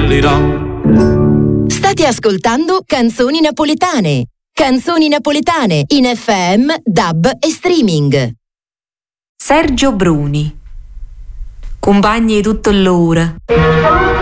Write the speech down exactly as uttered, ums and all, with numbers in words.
fallirò. State ascoltando Canzoni Napoletane. Canzoni napoletane in F M, D A B e streaming. Sergio Bruni. Compagni di tutto l'ora.